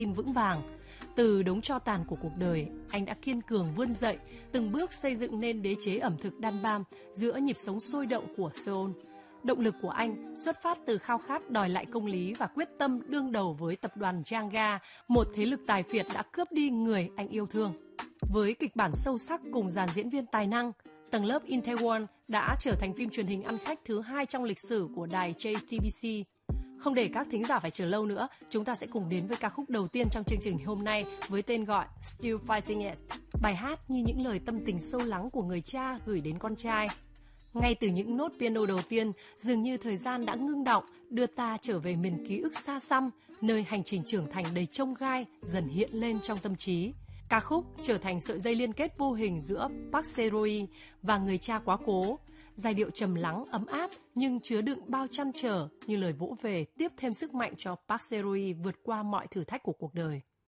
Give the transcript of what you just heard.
tin vững vàng. Từ đống tro tàn của cuộc đời, anh đã kiên cường vươn dậy, từng bước xây dựng nên đế chế ẩm thực Danbam giữa nhịp sống sôi động của Seoul. Động lực của anh xuất phát từ khao khát đòi lại công lý và quyết tâm đương đầu với tập đoàn Janga, một thế lực tài phiệt đã cướp đi người anh yêu thương. Với kịch bản sâu sắc cùng dàn diễn viên tài năng, Tầng lớp Itaewon đã trở thành phim truyền hình ăn khách thứ 2 trong lịch sử của đài JTBC. Không để các thính giả phải chờ lâu nữa, chúng ta sẽ cùng đến với ca khúc đầu tiên trong chương trình hôm nay với tên gọi Still Fighting It. Bài hát như những lời tâm tình sâu lắng của người cha gửi đến con trai. Ngay từ những nốt piano đầu tiên, dường như thời gian đã ngưng đọng, đưa ta trở về miền ký ức xa xăm, nơi hành trình trưởng thành đầy chông gai dần hiện lên trong tâm trí. Ca khúc trở thành sợi dây liên kết vô hình giữa Park Se-roi và người cha quá cố. Giai điệu trầm lắng, ấm áp nhưng chứa đựng bao trăn trở như lời vỗ về tiếp thêm sức mạnh cho Park Se-roi vượt qua mọi thử thách của cuộc đời.